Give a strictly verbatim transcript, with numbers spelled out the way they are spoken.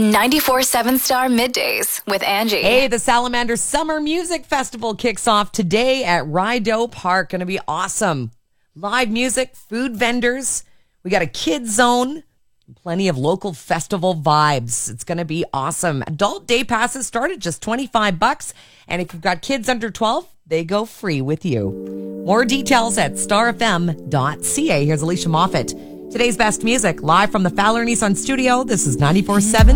ninety-four seven Star Middays with Angie. Hey, the Salamander Summer Music Festival kicks off today at Rideau Park. Going to be awesome. Live music, food vendors. We got a kids zone. Plenty of local festival vibes. It's going to be awesome. Adult day passes start at just twenty-five bucks. And if you've got kids under twelve, they go free with you. More details at star f m dot c a. Here's Alicia Moffat. Today's best music live from the Fowler Nissan studio. This is ninety-four seven.